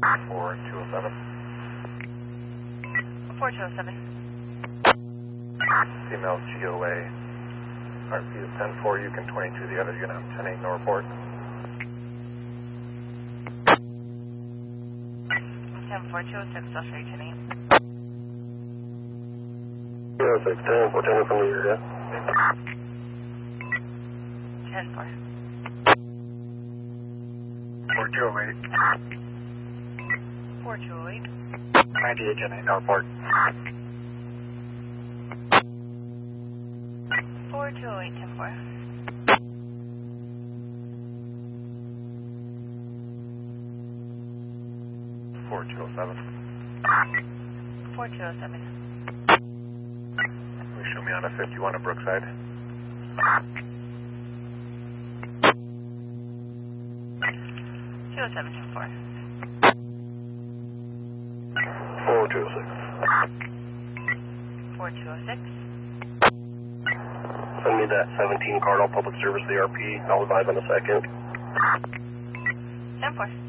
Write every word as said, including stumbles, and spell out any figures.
four two oh seven. four two oh seven. Female G O A. R P is ten four, Yukon twenty-two, the other unit, ten eight, no report. ten four two oh six, I'll show you ten eight. zero six ten, four ten from the area. ten four. four two oh eight. four two oh eight. ninety-eight, ten eight, no report. four two oh eight, ten four. four two oh seven. four two oh seven. Will you show me on a fifty-one at Brookside? two oh seven, ten four. four two oh six. four two oh six. Send me that seventeen Cardinal Public Service, the R P. I'll advise in a second. ten four.